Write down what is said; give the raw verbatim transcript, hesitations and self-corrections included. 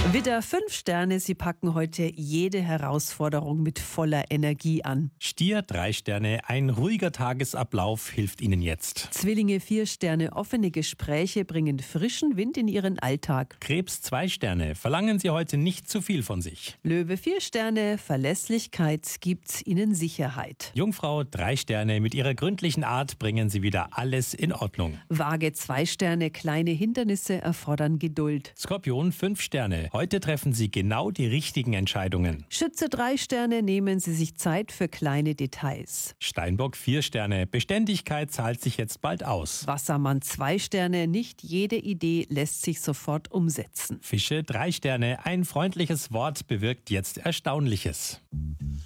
Widder, fünf Sterne, Sie packen heute jede Herausforderung mit voller Energie an. Stier, drei Sterne, ein ruhiger Tagesablauf hilft Ihnen jetzt. Zwillinge, vier Sterne, offene Gespräche bringen frischen Wind in Ihren Alltag. Krebs, zwei Sterne, verlangen Sie heute nicht zu viel von sich. Löwe, vier Sterne, Verlässlichkeit gibt Ihnen Sicherheit. Jungfrau, drei Sterne, mit Ihrer gründlichen Art bringen Sie wieder alles in Ordnung. Waage, zwei Sterne, kleine Hindernisse erfordern Geduld. Skorpion, fünf Sterne, heute treffen Sie genau die richtigen Entscheidungen. Schütze, drei Sterne, nehmen Sie sich Zeit für kleine Details. Steinbock, vier Sterne, Beständigkeit zahlt sich jetzt bald aus. Wassermann, zwei Sterne, nicht jede Idee lässt sich sofort umsetzen. Fische, drei Sterne, ein freundliches Wort bewirkt jetzt Erstaunliches.